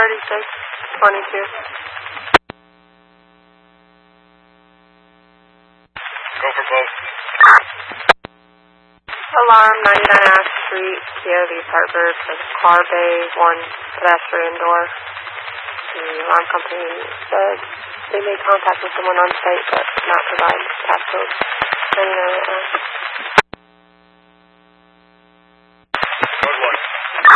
3622. Go for both. Alarm 99 Ash Street, POV Hartford, car bay, 1 pedestrian door. The alarm company said they made contact with someone on site but not provide passcode. 99 Ash.